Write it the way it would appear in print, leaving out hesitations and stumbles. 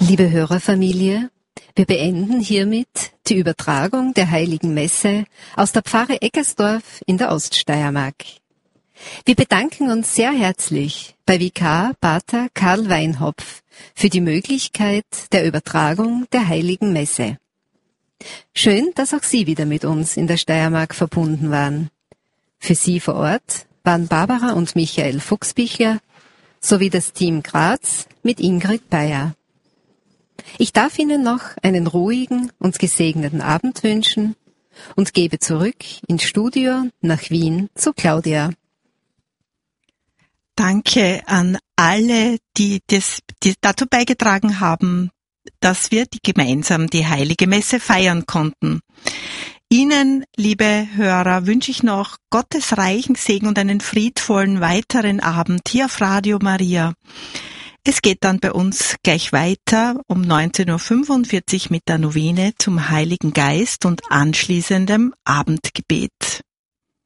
Liebe Hörerfamilie, wir beenden hiermit die Übertragung der Heiligen Messe aus der Pfarre Eckersdorf in der Oststeiermark. Wir bedanken uns sehr herzlich bei Vikar Pater Karl Weinhopf für die Möglichkeit der Übertragung der Heiligen Messe. Schön, dass auch Sie wieder mit uns in der Steiermark verbunden waren. Für Sie vor Ort waren Barbara und Michael Fuchsbichler sowie das Team Graz mit Ingrid Bayer. Ich darf Ihnen noch einen ruhigen und gesegneten Abend wünschen und gebe zurück ins Studio nach Wien zu Claudia. Danke an alle, die dazu beigetragen haben, dass wir gemeinsam die Heilige Messe feiern konnten. Ihnen, liebe Hörer, wünsche ich noch Gottes reichen Segen und einen friedvollen weiteren Abend hier auf Radio Maria. Es geht dann bei uns gleich weiter um 19.45 Uhr mit der Novene zum Heiligen Geist und anschließendem Abendgebet.